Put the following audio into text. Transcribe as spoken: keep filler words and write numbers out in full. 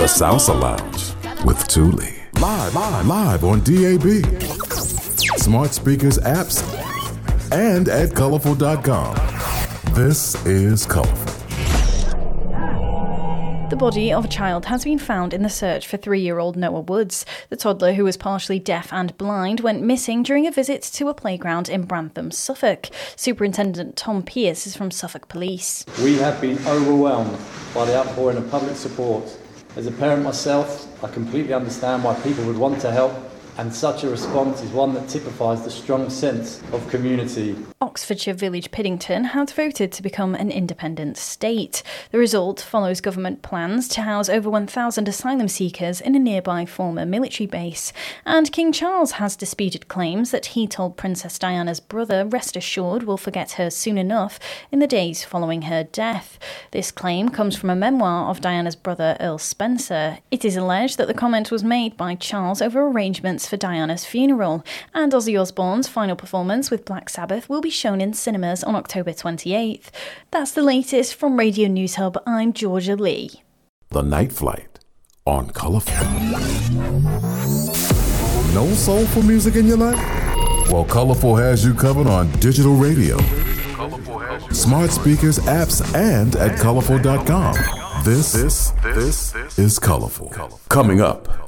The Salsa Lounge with Thule. Live, live, live on D A B, smart speakers, apps, and at colorful dot com. This is Colorful. The body of a child has been found in the search for three-year-old Noah Woods. The toddler, who was partially deaf and blind, went missing during a visit to a playground in Brantham, Suffolk. Superintendent Tom Pearce is from Suffolk Police. We have been overwhelmed by the outpouring of public support. As a parent myself, I completely understand why people would want to help, and such a response is one that typifies the strong sense of community. Oxfordshire Village Piddington has voted to become an independent state. The result follows government plans to house over one thousand asylum seekers in a nearby former military base. And King Charles has disputed claims that he told Princess Diana's brother rest assured we'll forget her soon enough in the days following her death. This claim comes from a memoir of Diana's brother, Earl Spencer. It is alleged that the comment was made by Charles over arrangements for Diana's funeral, and Ozzy Osbourne's final performance with Black Sabbath will be shown in cinemas on October twenty-eighth. That's the latest from Radio News Hub. I'm Georgia Lee. The Night Flight on Colorful. No soulful music in your life? Well, Colorful has you covered on digital radio, smart speakers, apps, and at colorful dot com. This, this, this is Colorful. Coming up